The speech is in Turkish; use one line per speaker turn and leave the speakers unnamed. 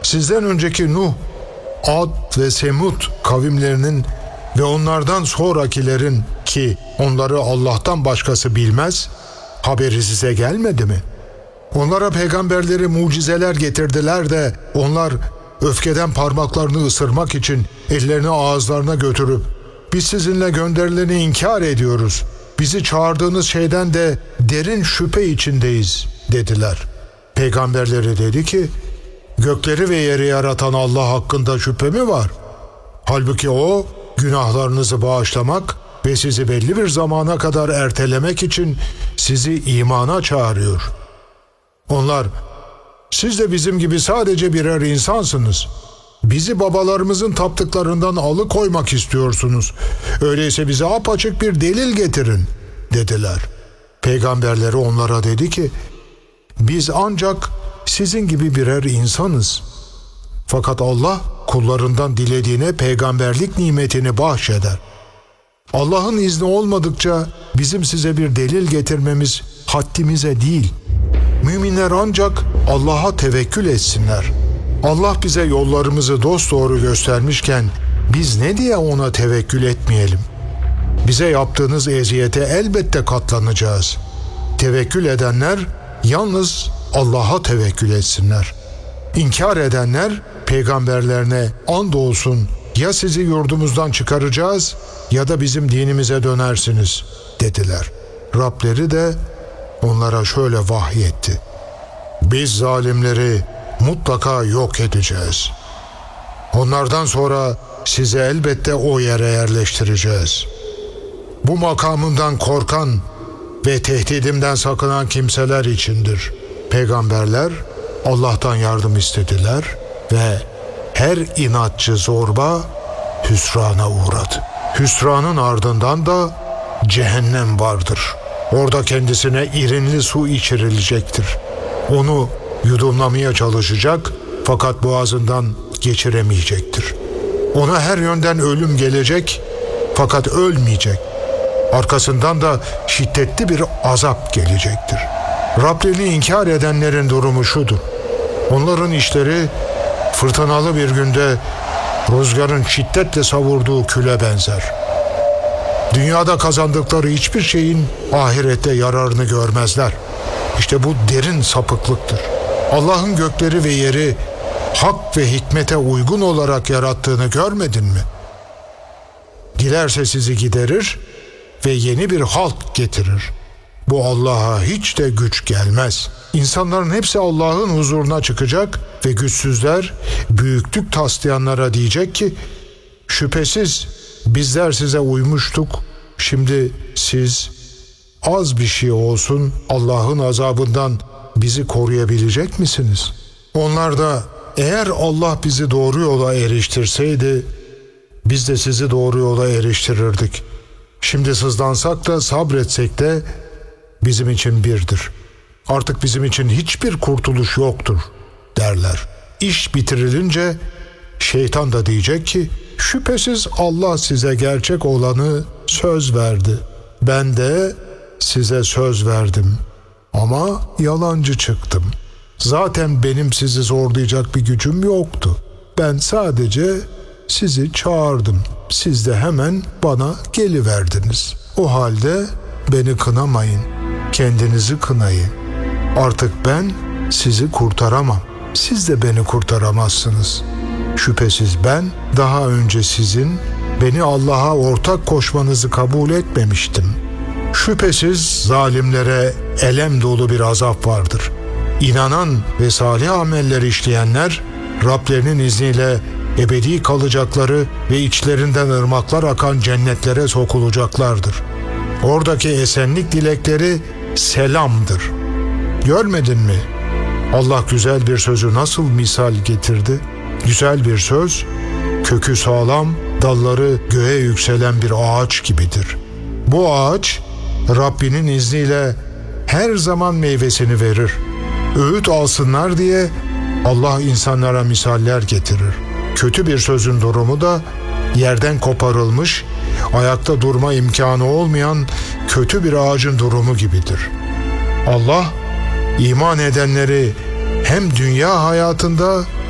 Sizden önceki Nuh, Ad ve Semud kavimlerinin ve onlardan sonrakilerin ki onları Allah'tan başkası bilmez, haberi size gelmedi mi? Onlara peygamberleri mucizeler getirdiler de onlar öfkeden parmaklarını ısırmak için ellerini ağızlarına götürüp biz sizinle gönderileni inkar ediyoruz. Bizi çağırdığınız şeyden de derin şüphe içindeyiz dediler. Peygamberleri dedi ki, gökleri ve yeri yaratan Allah hakkında şüphe mi var? Halbuki o günahlarınızı bağışlamak ve sizi belli bir zamana kadar ertelemek için sizi imana çağırıyor. Onlar, siz de bizim gibi sadece birer insansınız. Bizi babalarımızın taptıklarından alıkoymak istiyorsunuz. Öyleyse bize apaçık bir delil getirin dediler. Peygamberleri onlara dedi ki, biz ancak sizin gibi birer insanız. Fakat Allah kullarından dilediğine peygamberlik nimetini bahşeder. Allah'ın izni olmadıkça bizim size bir delil getirmemiz haddimize değil. Müminler ancak Allah'a tevekkül etsinler. Allah bize yollarımızı dosdoğru göstermişken biz ne diye ona tevekkül etmeyelim? Bize yaptığınız eziyete elbette katlanacağız. Tevekkül edenler yalnız Allah'a tevekkül etsinler. İnkar edenler peygamberlerine andolsun ya sizi yurdumuzdan çıkaracağız ya da bizim dinimize dönersiniz dediler. Rableri de onlara şöyle vahyetti. Biz zalimleri mutlaka yok edeceğiz. Onlardan sonra sizi elbette o yere yerleştireceğiz. Bu makamımdan korkan ve tehdidimden sakınan kimseler içindir. Peygamberler Allah'tan yardım istediler ve her inatçı zorba hüsrana uğradı. Hüsranın ardından da cehennem vardır. Orada kendisine irinli su içirilecektir. Onu yudumlamaya çalışacak fakat boğazından geçiremeyecektir. Ona her yönden ölüm gelecek fakat ölmeyecek. Arkasından da şiddetli bir azap gelecektir. Rablerini inkar edenlerin durumu şudur. Onların işleri fırtınalı bir günde rüzgarın şiddetle savurduğu küle benzer. Dünyada kazandıkları hiçbir şeyin ahirette yararını görmezler. İşte bu derin sapıklıktır. Allah'ın gökleri ve yeri hak ve hikmete uygun olarak yarattığını görmedin mi? Dilerse sizi giderir ve yeni bir halk getirir. Bu Allah'a hiç de güç gelmez. İnsanların hepsi Allah'ın huzuruna çıkacak ve güçsüzler büyüklük taslayanlara diyecek ki, şüphesiz bizler size uymuştuk, şimdi siz az bir şey olsun Allah'ın azabından bizi koruyabilecek misiniz? Onlar da eğer Allah bizi doğru yola eriştirseydi biz de sizi doğru yola eriştirirdik. Şimdi sızlansak da sabretsek de bizim için birdir. Artık bizim için hiçbir kurtuluş yoktur derler. İş bitirilince şeytan da diyecek ki şüphesiz Allah size gerçek olanı söz verdi. Ben de size söz verdim ama yalancı çıktım. Zaten benim sizi zorlayacak bir gücüm yoktu. Ben sadece sizi çağırdım. Siz de hemen bana geliverdiniz. O halde beni kınamayın. Kendinizi kınayın. Artık ben sizi kurtaramam. Siz de beni kurtaramazsınız. Şüphesiz ben daha önce sizin beni Allah'a ortak koşmanızı kabul etmemiştim. Şüphesiz zalimlere elem dolu bir azap vardır. İnanan ve salih ameller işleyenler Rablerinin izniyle ebedi kalacakları ve içlerinden ırmaklar akan cennetlere sokulacaklardır. Oradaki esenlik dilekleri selamdır. Görmedin mi? Allah güzel bir sözü nasıl misal getirdi? Güzel bir söz, kökü sağlam, dalları göğe yükselen bir ağaç gibidir. Bu ağaç, Rabbinin izniyle her zaman meyvesini verir. Öğüt alsınlar diye Allah insanlara misaller getirir. Kötü bir sözün durumu da yerden koparılmış, ayakta durma imkanı olmayan kötü bir ağacın durumu gibidir. Allah, iman edenleri hem dünya hayatında